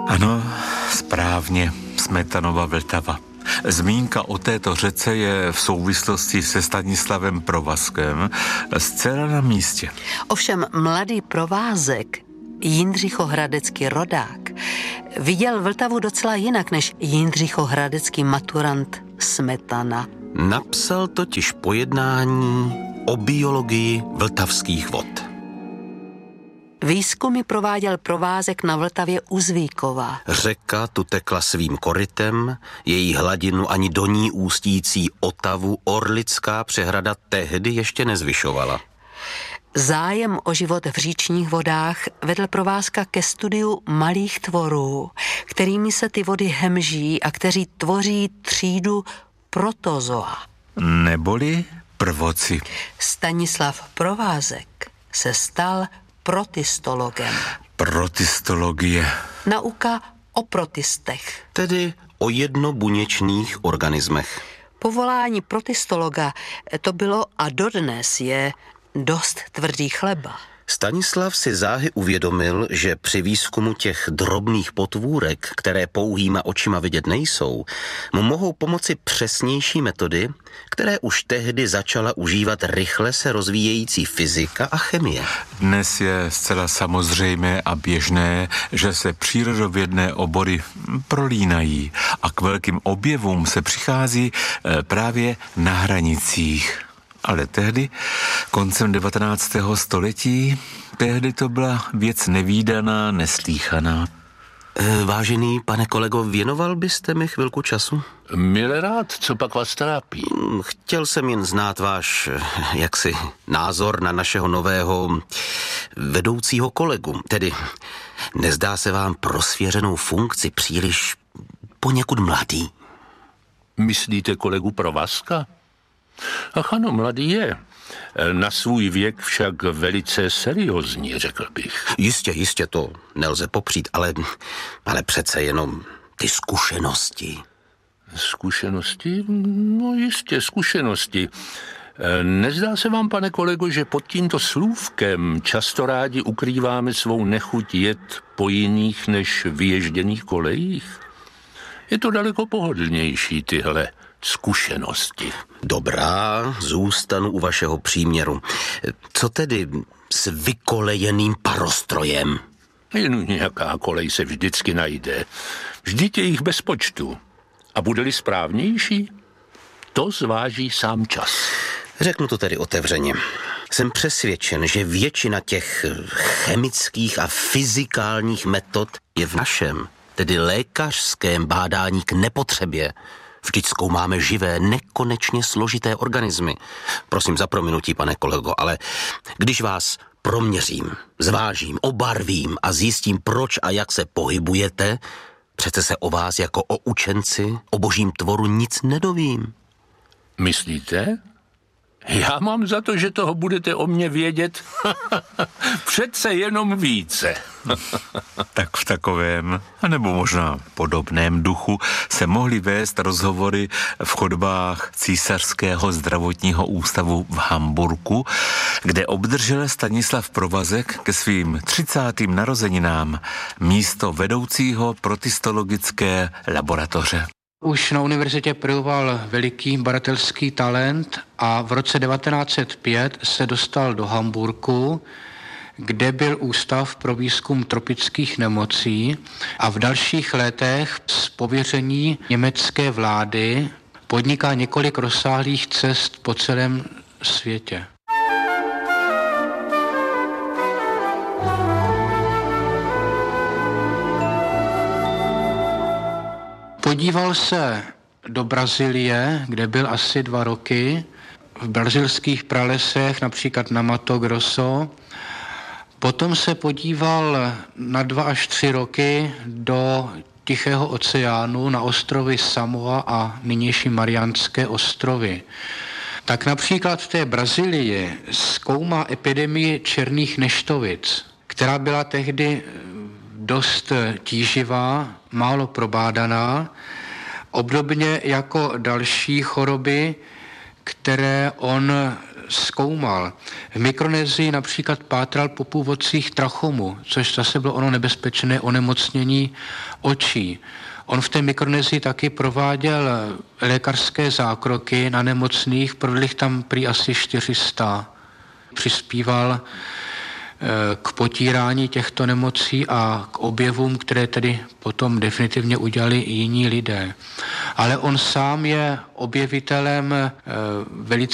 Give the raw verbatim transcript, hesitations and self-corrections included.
Ano, správně, Smetanova Vltava. Zmínka o této řece je v souvislosti se Stanislavem Provazkem zcela na místě. Ovšem mladý Provázek, jindřichohradecký rodák, viděl Vltavu docela jinak než jindřichohradecký maturant Smetana. Napsal totiž pojednání o biologii vltavských vod. Výzkumy prováděl Provázek na Vltavě u Zvíkova. Řeka tu tekla svým korytem, její hladinu ani do ní ústící Otavu Orlická přehrada tehdy ještě nezvyšovala. Zájem o život v říčních vodách vedl Provázka ke studiu malých tvorů, kterými se ty vody hemží a kteří tvoří třídu protozoa. Neboli prvoci. Stanislav Provázek se stal protistologem. Protistologie. Nauka o protistech. Tedy o jednobuněčných organismech. Povolání protistologa to bylo a dodnes je dost tvrdý chleba. Stanislav si záhy uvědomil, že při výzkumu těch drobných potvůrek, které pouhýma očima vidět nejsou, mu mohou pomoci přesnější metody, které už tehdy začala užívat rychle se rozvíjející fyzika a chemie. Dnes je zcela samozřejmé a běžné, že se přírodovědné obory prolínají a k velkým objevům se přichází právě na hranicích. Ale tehdy, koncem devatenáctého století, tehdy to byla věc nevídaná, neslýchaná. E, vážený pane kolego, věnoval byste mi chvilku času? Mile rád, co pak vás trápí? Chtěl jsem jen znát váš, jaksi, názor na našeho nového vedoucího kolegu. Tedy, nezdá se vám pro svěřenou funkci příliš poněkud mladý? Myslíte kolegu Provazka? Ach ano, mladý je. Na svůj věk však velice seriózní, řekl bych. Jistě, jistě, to nelze popřít, ale, ale přece jenom ty zkušenosti. Zkušenosti? No jistě, zkušenosti. Nezdá se vám, pane kolego, že pod tímto slůvkem často rádi ukrýváme svou nechuť jet po jiných než vyježděných kolejích? Je to daleko pohodlnější, tyhle zkušenosti. Dobrá, zůstanu u vašeho příměru. Co tedy s vykolejeným parostrojem? Jen nějaká kolej se vždycky najde. Vždyť je jich bez počtu. A bude-li správnější, to zváží sám čas. Řeknu to tedy otevřeně. Jsem přesvědčen, že většina těch chemických a fyzikálních metod je v našem, tedy lékařském bádání k nepotřebě. Vždyť zkoumáme živé, nekonečně složité organismy. Prosím za prominutí, pane kolego, ale když vás proměřím, zvážím, obarvím a zjistím, proč a jak se pohybujete, přece se o vás jako o učenci, o božím tvoru nic nedovím. Myslíte? Já mám za to, že toho budete o mně vědět přece jenom více. Tak v takovém, anebo možná podobném duchu se mohly vést rozhovory v chodbách Císařského zdravotního ústavu v Hamburku, kde obdržel Stanislav Provazek ke svým třicátým narozeninám místo vedoucího protistologické laboratoře. Už na univerzitě projevoval veliký badatelský talent a v roce devatenáct set pět se dostal do Hamburku, kde byl ústav pro výzkum tropických nemocí a v dalších letech z pověření německé vlády podniká několik rozsáhlých cest po celém světě. Podíval se do Brazílie, kde byl asi dva roky, v brazilských pralesech, například na Mato Grosso. Potom se podíval na dva až tři roky do Tichého oceánu na ostrovy Samoa a nynější Mariánské ostrovy. Tak například v té Brazílii zkoumá epidemii černých neštovic, která byla tehdy dost tíživá, málo probádaná, obdobně jako další choroby, které on zkoumal. V Mikronézii například pátral po původcích trachomu, což zase bylo ono nebezpečné onemocnění očí. On v té Mikronézii taky prováděl lékařské zákroky na nemocných, provedl jich tam prý asi čtyři sta. Přispíval k potírání těchto nemocí a k objevům, které tedy potom definitivně udělali i jiní lidé. Ale on sám je objevitelem velice